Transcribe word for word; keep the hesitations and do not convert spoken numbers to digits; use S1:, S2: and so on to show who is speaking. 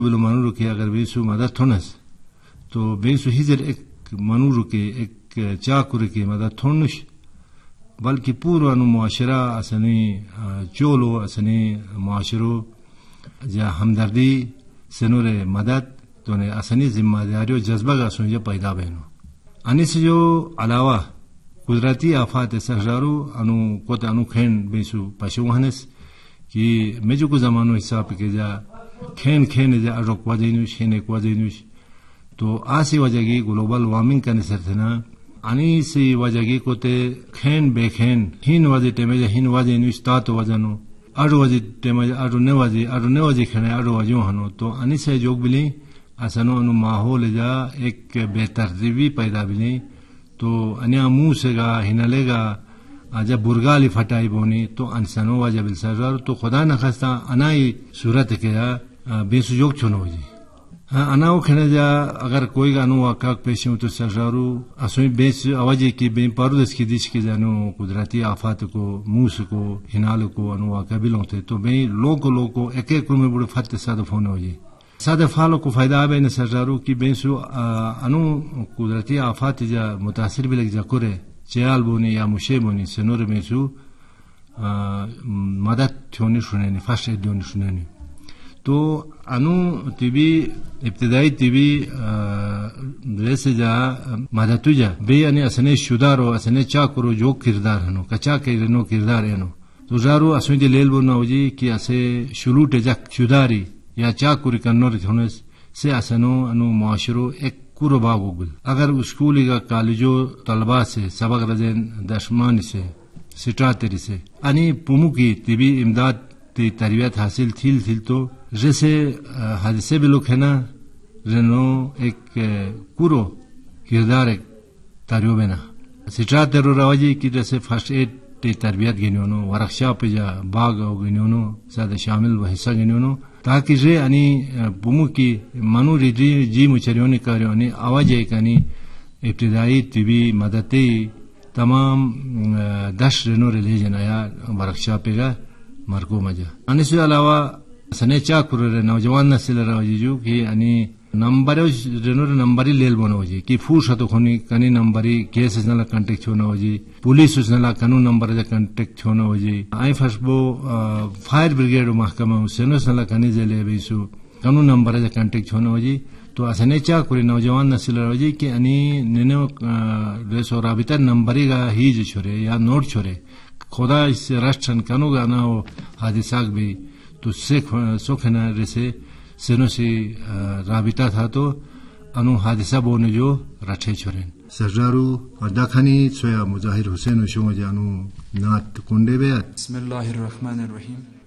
S1: بلو منورو کے اگر بیسو مدد تھونس تو بیسو ہجر ایک منورو کے ایک چاکر کے مدد تھونش بلکہ پورو انو معاشرہ اسنی چولو اسنی معاشرو جا ہمدردی سنور مدد تو نے اسنی ذمہ داری و جذبہ کا سنجا پیدا بینو. انی سے جو علاوہ قدرتی آفات سہرارو انو کوت انو کھین بیسو پشوہنس کہ میجو کو زمانو حساب کے جا کھین کھین جا اروک وجینوش کھین ایک وجینوش تو آسی وجہ کی گلوبل وارمنگ کا نصر تھنا انی سی وجہ کی کوتے کھین بے کھین ہین وجہ ٹیمیجا ہین وجینوش تاتو وجنو اڑو وجہ ٹیمیجا اڑو نے وجہ اڑو نے وجہ کھنے اڑو وجہ ہنو تو انی سے جوگ بلی اسنو انو ماحول جا ایک بہترتیبی پیدا بلی تو انیا منہ سے گا ہنلے گا جب برگالی پھٹائی بونی تو انسانو واجب السرار تو خدا نخواستہ انائی صورت کیا بیسو جوگ چھنو جی اناو کھنے جا اگر کوئی گا انو واقعاق پیشیوں تو سرارو اسوئی بیس آواجی کی بین پاردس کی دیش کی جانو قدرتی آفات کو موس کو ہنال کو انو واقع بلوں تھے تو بین لوگو لوگو ایک ایک رومے بڑے فتح صادف ہونے ہو جی صادف حالو کو فائدہ آبے نے سرارو کی بیسو انو قدرتی آفات جا متاثر بھی لگ جا کرے چیال بونی یا مشے بونی سنور میں سو مدد تھونی شنینی فرسٹ ایڈ دونی شنینی تو انو تیبی ابتدائی تیبی جیسے جا مدد تو جا بے انی اسنے شدارو اسنے چاکرو جو کردار ہنو کچا کرنو کردار ہنو تو جارو اسویں جے لیل بونا ہو جی کہ اسے شلوٹ جا شداری یا چاکوری کنور تھونس سے اسنو انو معاشرو ایک کورو باغو گل اگر اسکولی کا کالجو طلباء سے سبق رزین دشمان سے سٹراتری سے انی پومو کی طبی امداد تی تربیت حاصل تھیل تھیل تو جیسے حادثے بھی لوگ ہے نا رنو ایک کورو کردار ایک تاریو بینا سٹراتر رواجی کی جیسے فرسٹ ایڈ تی تربیت گینیونو ورکشاپ جا باغ گینیونو زیادہ شامل و حصہ گینیونو تاکہ جے انی بومو کی منو ریڈی جی مچریونی کاریونی آواز ایک انی ابتدائی طبی مدتی تمام دش رنو ریلیجن آیا ورکشاپے گا مرکو مجا انی سے علاوہ سنے چاکر رے نوجوان نسل رواجی جو کہ انی نمبر رنو نمبری لیل بنا ہو جی کہ فوش تو خونی کنی نمبری کیس نلا کنٹیکٹ ہونا ہو جی پولیس نلا کنو نمبر جا کنٹیکٹ ہونا ہو جی آئی فشبو فائر بریگیڈ محکمہ سینوس نلا کنی جلے بیسو کنو نمبر جا کنٹیکٹ ہونا ہو جی تو اسنے چا کوئی نوجوان نسل رو جی کہ انی نینو ریسو رابطہ نمبری گا ہی جو چھوڑے یا نوٹ چھوڑے خدا اس سے رشتن کنو گا نا ہو حادثات بھی تو سکھ سکھنا ریسے سنو سے رابطہ تھا تو انو حادثہ بونے جو رٹھے چھوڑیں سرجارو وداخانی سویا مظاہر حسین و شو جانو نات کنڈے بیات.
S2: بسم اللہ الرحمن الرحیم.